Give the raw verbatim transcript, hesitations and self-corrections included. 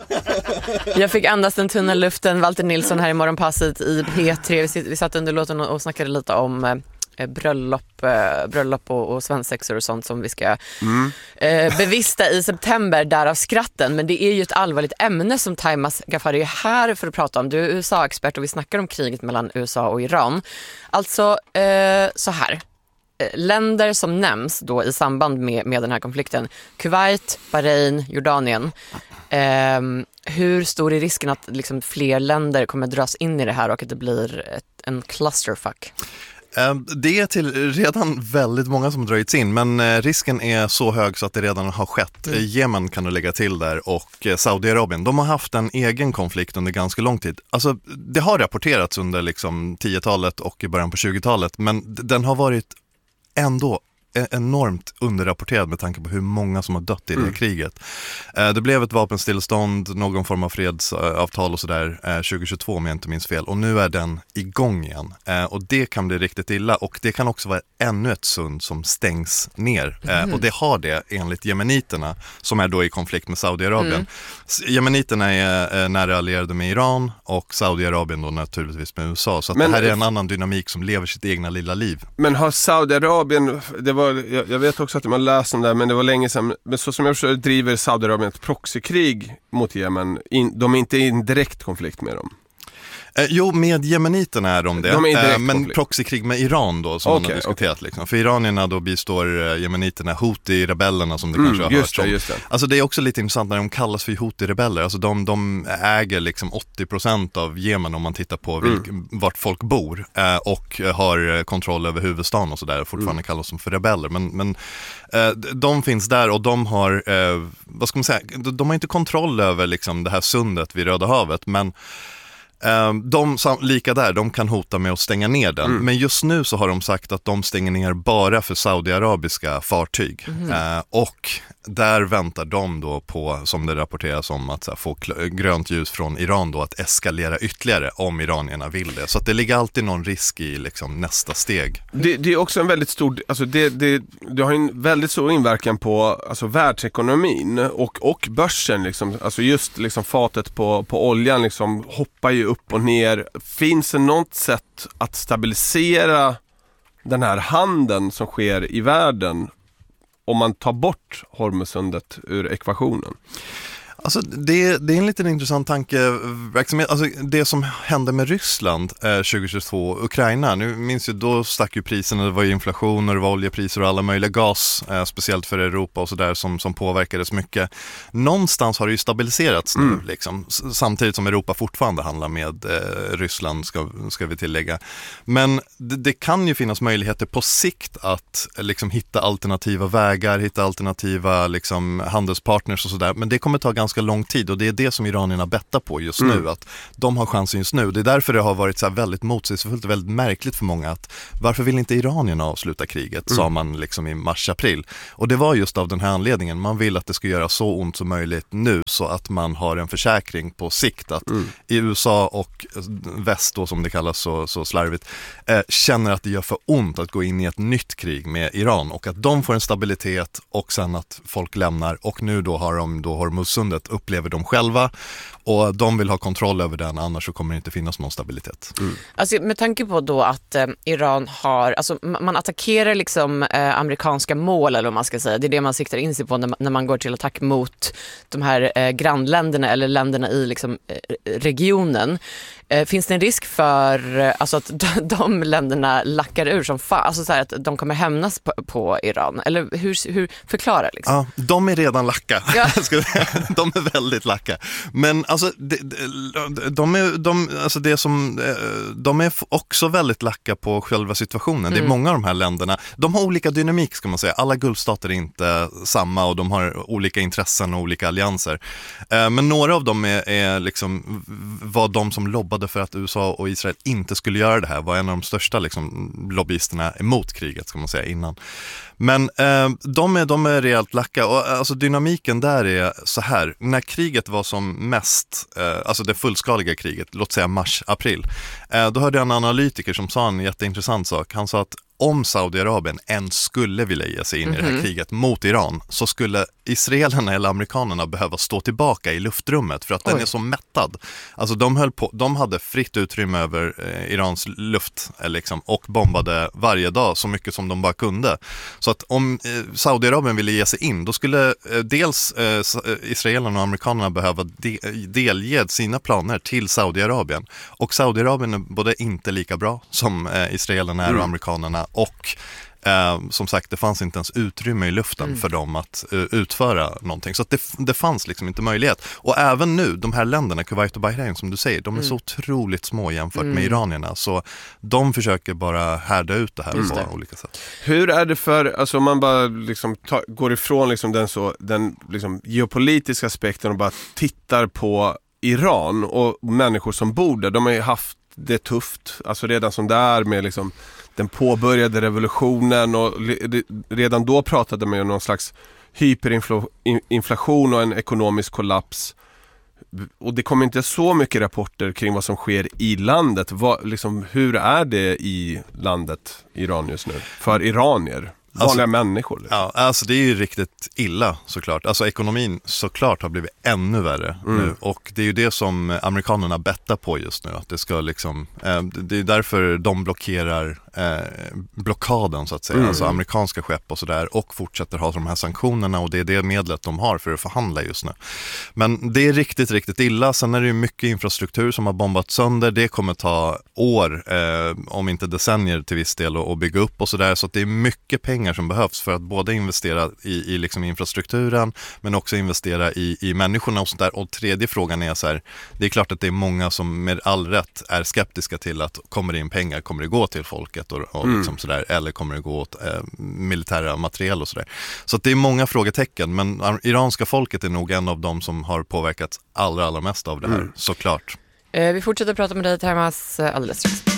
Jag fick andas den tunna luften. Walter Nilsson här i Morgonpasset i P tre. Vi satt under låten och snackade lite om bröllop, bröllop och, och svensexor och sånt som vi ska mm. eh, bevista i september, därav skratten. Men det är ju ett allvarligt ämne som Taimas Ghaffari är här för att prata om. Du är U S A-expert och vi snackar om kriget mellan U S A och Iran. Alltså eh, så här. Länder som nämns då i samband med, med den här konflikten: Kuwait, Bahrain, Jordanien. Eh, hur stor är risken att liksom fler länder kommer dras in i det här och att det blir ett, en clusterfuck? Det är till redan väldigt många som dragits in, men risken är så hög så att det redan har skett. Mm. Jemen kan du lägga till där, och Saudiarabien. De har haft en egen konflikt under ganska lång tid. Alltså, det har rapporterats under liksom tiotalet och i början på tjugotalet, men den har varit ändå enormt underrapporterad med tanke på hur många som har dött i det mm. kriget. Eh, det blev ett vapenstillstånd, någon form av fredsavtal och sådär eh, tjugohundratjugotvå om jag inte minns fel, och nu är den igång igen. Eh, och det kan bli riktigt illa, och det kan också vara ännu ett sund som stängs ner. Eh, mm. Och det har det enligt jemeniterna, som är då i konflikt med Saudiarabien. Mm. Jemeniterna är eh, nära allierade med Iran, och Saudiarabien då naturligtvis med U S A. Så att men, det här är en annan dynamik som lever sitt egna lilla liv. Men har Saudiarabien, det var Jag, jag vet också att man läser om det, men det var länge sedan. Men så som jag förstår driver Saudiarabien ett proxykrig mot Jemen. In, de är inte i en direkt konflikt med dem. Eh, jo, med jemeniterna är de det. De är eh, men proxykrig med Iran då, som okay, man har diskuterat. Okay. Liksom. För iranierna då bistår eh, jemeniterna Houthi-rebellerna, som det mm, kanske har just hört det, just det. Alltså det är också lite intressant när de kallas för Houthi-rebeller. Alltså de, de äger liksom åttio procent av Jemen om man tittar på vilk, mm. vart folk bor. Eh, och har kontroll över huvudstaden och sådär. Fortfarande mm. kallas de för rebeller. Men, men eh, de finns där, och de har, eh, vad ska man säga, de, de har inte kontroll över liksom, det här sundet vid Röda havet, men de, lika där, de kan hota med att stänga ner den. Mm. Men just nu så har de sagt att de stänger ner bara för saudiarabiska fartyg. Mm. Eh, och där väntar de då på, som det rapporteras om, att så här, få grönt ljus från Iran då att eskalera ytterligare om iranierna vill det. Så att det ligger alltid någon risk i liksom, nästa steg. Det, det är också en väldigt stor, alltså det, det, det har en väldigt stor inverkan på alltså världsekonomin och, och börsen. Liksom. Alltså just liksom, fatet på, på oljan liksom, hoppar ju upp och ner. Finns det något sätt att stabilisera den här handeln som sker i världen om man tar bort Hormusundet ur ekvationen? Alltså det, det är en liten intressant tankeverksamhet. Alltså det som hände med Ryssland eh, tjugohundratjugotvå, Ukraina, nu minns jag, då stack ju priserna, det var ju inflation och det var oljepriser och alla möjliga gas, eh, speciellt för Europa och sådär, som, som påverkades mycket. Någonstans har det ju stabiliserats nu, mm. liksom, samtidigt som Europa fortfarande handlar med eh, Ryssland, ska, ska vi tillägga. Men det, det kan ju finnas möjligheter på sikt att liksom, hitta alternativa vägar, hitta alternativa liksom, handelspartners och sådär, men det kommer ta ganska lång tid, och det är det som iranierna bettar på just mm. nu, att de har chansen just nu. Det är därför det har varit så här väldigt motsägelsefullt och väldigt märkligt för många att varför vill inte iranierna avsluta kriget, mm. sa man liksom i mars-april. Och det var just av den här anledningen. Man vill att det ska göra så ont som möjligt nu, så att man har en försäkring på sikt att mm. i U S A och väst då, som det kallas så, så slarvigt, eh, känner att det gör för ont att gå in i ett nytt krig med Iran, och att de får en stabilitet och sen att folk lämnar, och nu då har de då Hormuzsundet, upplever de själva, och de vill ha kontroll över den, annars så kommer det inte finnas någon stabilitet. Mm. Alltså med tanke på då att eh, Iran har, alltså man attackerar liksom eh, amerikanska mål, eller vad man ska säga, det är det man siktar in sig på när man, när man går till attack mot de här eh, grannländerna eller länderna i liksom eh, regionen. Eh, finns det en risk för eh, alltså att de, de länderna lackar ur som fan, alltså så här att de kommer hämnas på, på Iran, eller hur, hur förklarar liksom? Ja, de är redan lacka. Ja. De är väldigt lacka. Men alltså, de, de är, de, alltså det som, de är också väldigt lacka på själva situationen. Mm. Det är många av de här länderna. De har olika dynamik, ska man säga. Alla Gulfstater är inte samma, och de har olika intressen och olika allianser. Men några av dem är, är liksom, var de som lobbade för att U S A och Israel inte skulle göra det här. Var en av de största liksom, lobbyisterna emot kriget, ska man säga, innan. Men eh, de, är, de är rejält lacka, och alltså dynamiken där är så här: när kriget var som mest, eh, alltså det fullskaliga kriget, låt säga mars-april, eh, då hörde jag en analytiker som sa en jätteintressant sak. Han sa att om Saudiarabien än skulle vilja ge sig in mm-hmm. i det här kriget mot Iran, så skulle israelerna eller amerikanerna behöva stå tillbaka i luftrummet för att Oj. den är så mättad. Alltså de höll på, de hade fritt utrymme över eh, Irans luft eh, liksom, och bombade varje dag så mycket som de bara kunde. Så att om eh, Saudiarabien ville ge sig in, då skulle eh, dels eh, israelerna och amerikanerna behöva de, delge sina planer till Saudiarabien. Och Saudiarabien är både inte lika bra som eh, israelerna är mm. och amerikanerna, och eh, som sagt, det fanns inte ens utrymme i luften mm. för dem att uh, utföra någonting. Så att det, det fanns liksom inte möjlighet. Och även nu, de här länderna, Kuwait och Bahrain som du säger, de är mm. så otroligt små jämfört mm. med iranierna. Så de försöker bara härda ut det här mm. på det. olika sätt. Hur är det för, alltså om man bara liksom ta, går ifrån liksom den, så, den liksom geopolitiska aspekten och bara tittar på Iran och människor som bor där, de har ju haft det tufft, alltså redan som det är med liksom den påbörjade revolutionen, och redan då pratade man ju om någon slags hyperinflation och en ekonomisk kollaps, och det kommer inte så mycket rapporter kring vad som sker i landet. Vad, liksom, hur är det i landet Iran just nu för iranier? Vanliga alltså, människor. Liksom. Ja, alltså det är ju riktigt illa såklart. Alltså ekonomin såklart har blivit ännu värre mm. nu. Och det är ju det som amerikanerna bettar på just nu. Att det ska liksom, eh, det är därför de blockerar eh, blockaden så att säga. Mm. Alltså amerikanska skepp och sådär. Och fortsätter ha de här sanktionerna. Och det är det medlet de har för att förhandla just nu. Men det är riktigt, riktigt illa. Sen är det ju mycket infrastruktur som har bombat sönder. Det kommer ta år, eh, om inte decennier till viss del, att bygga upp och sådär. Så att det är mycket pengar som behövs för att både investera i, i liksom infrastrukturen, men också investera i, i människorna och sånt där. Och tredje frågan är så här, det är klart att det är många som med all rätt är skeptiska till att kommer det in pengar, kommer det gå till folket och, och mm. liksom sådär, eller kommer det gå åt eh, militära material och sådär. Så att det är många frågetecken, men iranska folket är nog en av dem som har påverkats allra, allra mest av det här, mm. såklart. Eh, vi fortsätter prata med dig, Termas, alldeles strax.